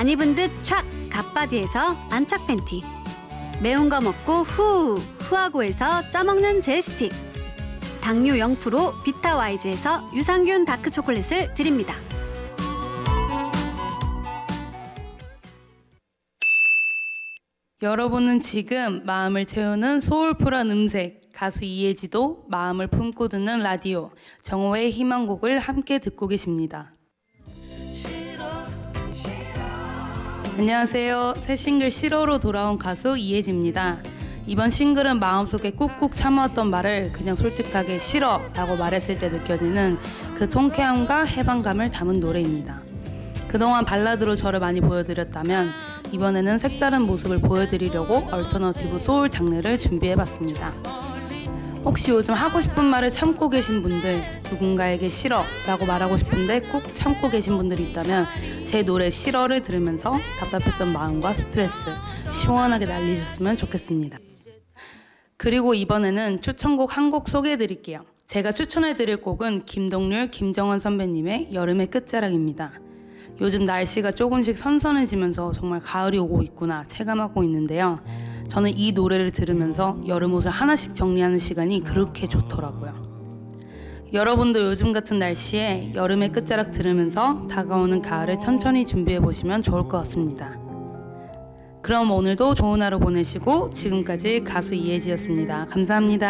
안 입은 듯 촥 갓바디에서 안착 팬티, 매운 거 먹고 후하고에서 짜먹는 젤 스틱, 당뇨 0% 비타와이즈에서 유산균 다크초콜릿을 드립니다. 여러분은 지금 마음을 채우는 소울풀한 음색, 가수 이혜지도 마음을 품고 듣는 라디오 정호의 희망곡을 함께 듣고 계십니다. 안녕하세요. 새 싱글 싫어로 돌아온 가수 이혜지입니다. 이번 싱글은 마음속에 꾹꾹 참아왔던 말을 그냥 솔직하게 싫어 라고 말했을 때 느껴지는 그 통쾌함과 해방감을 담은 노래입니다. 그동안 발라드로 저를 많이 보여드렸다면 이번에는 색다른 모습을 보여드리려고 얼터너티브 소울 장르를 준비해봤습니다. 혹시 요즘 하고 싶은 말을 참고 계신 분들, 누군가에게 싫어 라고 말하고 싶은데 꾹 참고 계신 분들이 있다면 제 노래 싫어를 들으면서 답답했던 마음과 스트레스 시원하게 날리셨으면 좋겠습니다. 그리고 이번에는 추천곡 한 곡 소개해드릴게요. 제가 추천해드릴 곡은 김동률, 김정원 선배님의 여름의 끝자락입니다. 요즘 날씨가 조금씩 선선해지면서 정말 가을이 오고 있구나 체감하고 있는데요. 저는 이 노래를 들으면서 여름 옷을 하나씩 정리하는 시간이 그렇게 좋더라고요. 여러분도 요즘 같은 날씨에 여름의 끝자락 들으면서 다가오는 가을을 천천히 준비해보시면 좋을 것 같습니다. 그럼 오늘도 좋은 하루 보내시고 지금까지 가수 이혜지였습니다. 감사합니다.